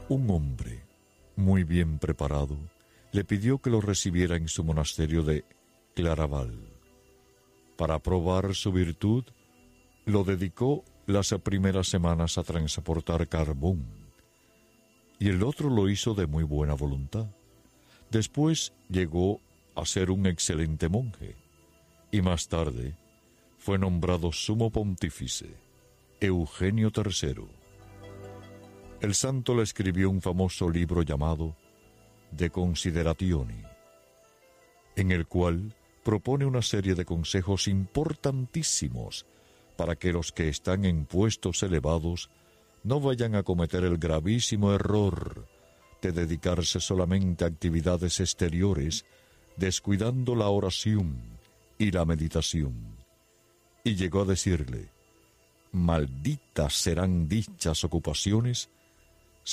Un hombre, muy bien preparado, le pidió que lo recibiera en su monasterio de Claraval. Para probar su virtud, lo dedicó las primeras semanas a transportar carbón, y el otro lo hizo de muy buena voluntad. Después llegó a ser un excelente monje, y más tarde fue nombrado sumo pontífice, Eugenio III. El santo le escribió un famoso libro llamado De Considerationi, en el cual propone una serie de consejos importantísimos para que los que están en puestos elevados no vayan a cometer el gravísimo error de dedicarse solamente a actividades exteriores, descuidando la oración y la meditación. Y llegó a decirle: malditas serán dichas ocupaciones